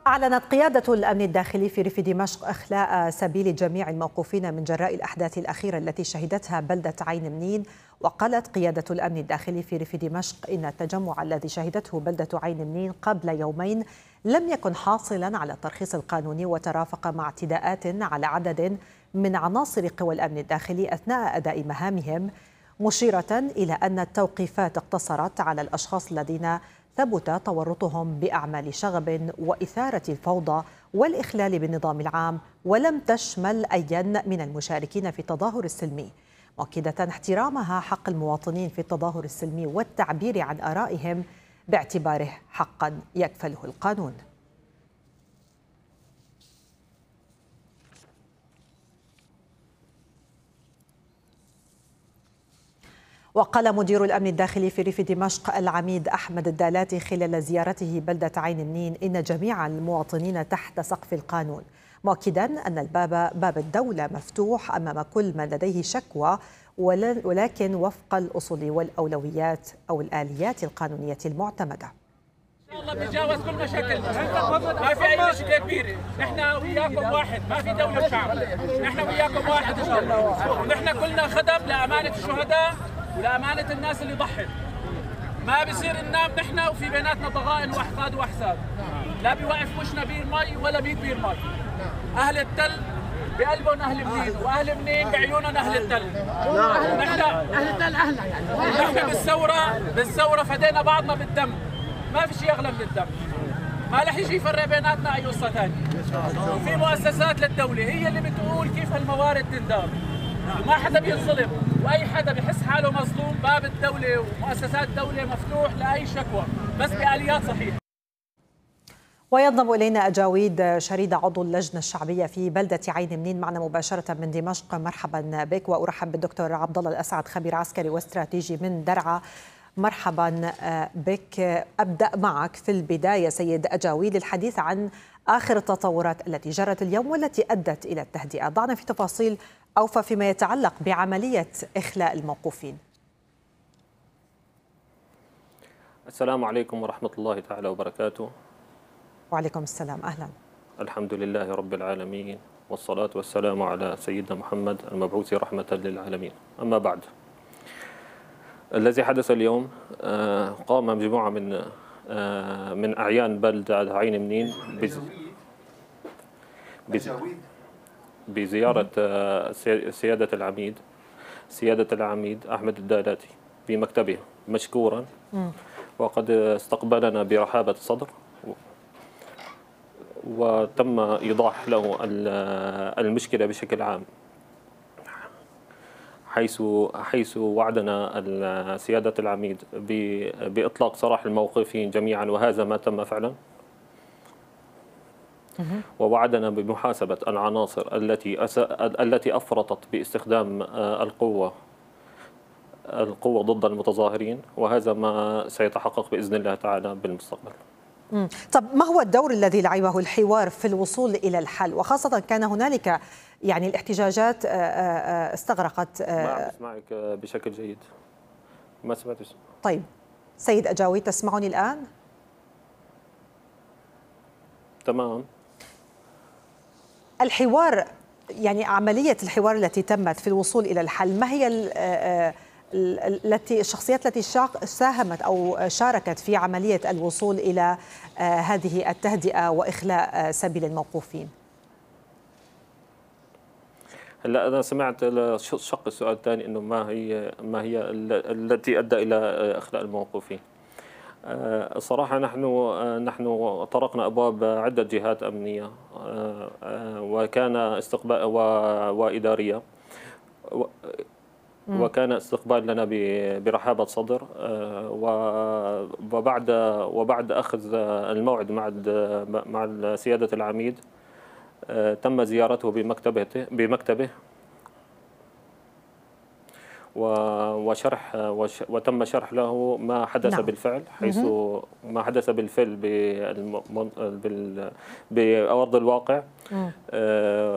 أعلنت قيادة الأمن الداخلي في ريف دمشق إخلاء سبيل جميع الموقوفين من جراء الأحداث الأخيرة التي شهدتها بلدة عين منين. وقالت قيادة الأمن الداخلي في ريف دمشق إن التجمع الذي شهدته بلدة عين منين قبل يومين لم يكن حاصلا على الترخيص القانوني، وترافق مع اعتداءات على عدد من عناصر قوى الأمن الداخلي أثناء أداء مهامهم، مشيرة إلى أن التوقيفات اقتصرت على الأشخاص الذين ثبت تورطهم بأعمال شغب وإثارة الفوضى والإخلال بالنظام العام، ولم تشمل أيا من المشاركين في التظاهر السلمي، مؤكدة احترامها حق المواطنين في التظاهر السلمي والتعبير عن آرائهم باعتباره حقا يكفله القانون. وقال مدير الأمن الداخلي في ريف دمشق العميد أحمد الدالاتي خلال زيارته بلدة عين منين إن جميع المواطنين تحت سقف القانون، مؤكدا أن باب الدولة مفتوح أمام كل من لديه شكوى، ولكن وفق الأصول والأولويات أو الآليات القانونية المعتمدة. إن شاء الله بنتجاوز كل مشاكلنا، ما في أي مشكلة كبيرة، نحن وياكم واحد، ما في دولة وشعب، نحن وياكم واحد إن شاء الله، ونحن كلنا خدم لأمانة الشهداء ولأمانة الناس اللي ضحت. ما بصير ننام نحن وفي بيناتنا ضغائن وأحقاد وأحساب، لا بيوقف وشنا بير مي ولا بير مي. أهل التل بقلبهم أهل منين، وأهل منين بعيونهم أهل التل. نحن أهل التل أهلنا يعني. نحن بالثورة فدينا بعضنا بالدم، ما في شيء أغلى من الدم، ما رح يجي يفرق بيناتنا أي قصة ثانية. وفي مؤسسات للدولة هي اللي بتقول كيف هالموارد تندار، وما حدا بينظلم، وأي حدا بيحس حاله مظلوم باب الدولة ومؤسسات الدولة مفتوح لأي شكوى، بس بآليات صحيحة. وينضم إلينا أجاويد شريدة عضو اللجنة الشعبية في بلدة عين منين معنا مباشرة من دمشق. مرحبا بك، وأرحب بالدكتور عبد الله الأسعد خبير عسكري واستراتيجي من درعا. مرحبا بك. أبدأ معك في البداية سيد أجاويد للحديث عن آخر التطورات التي جرت اليوم والتي أدت إلى التهدئة. ضعنا في تفاصيل أوفى فيما يتعلق بعملية إخلاء الموقوفين. السلام عليكم ورحمة الله تعالى وبركاته. وعليكم السلام، أهلا. الحمد لله رب العالمين، والصلاة والسلام على سيدنا محمد المبعوث رحمة للعالمين. أما بعد، الذي حدث اليوم قام مجموعة من أعيان بلدة عين منين بزيارة سيادة العميد أحمد الدالاتي في مكتبه مشكورا، وقد استقبلنا برحابة صدر، وتم إيضاح له المشكلة بشكل عام، حيث وعدنا سيادة العميد بإطلاق سراح الموقوفين جميعا، وهذا ما تم فعلا، ووعدنا بمحاسبة العناصر التي أفرطت باستخدام القوة ضد المتظاهرين، وهذا ما سيتحقق بإذن الله تعالى بالمستقبل. طب ما هو الدور الذي لعبه الحوار في الوصول إلى الحل، وخاصة كان هنالك يعني الاحتجاجات استغرقت؟ ما أسمعك بشكل جيد، ما سمعتش. طيب سيد أجاويد، تسمعني الآن؟ تمام. الحوار، يعني عملية الحوار التي تمت في الوصول إلى الحل، ما هي الشخصيات التي ساهمت أو شاركت في عملية الوصول إلى هذه التهدئة وإخلاء سبيل الموقوفين؟ هلا أنا سمعت شق السؤال الثاني، إنه ما هي التي أدى إلى إخلاء الموقوفين. الصراحة نحن طرقنا أبواب عدة جهات أمنية وكان استقبال وإدارية، وكان استقبال لنا برحابة صدر، وبعد أخذ الموعد مع سيادة العميد تم زيارته بمكتبه وتم شرح له ما حدث. نعم. بالفعل، حيث ما حدث بالفعل بأرض الواقع.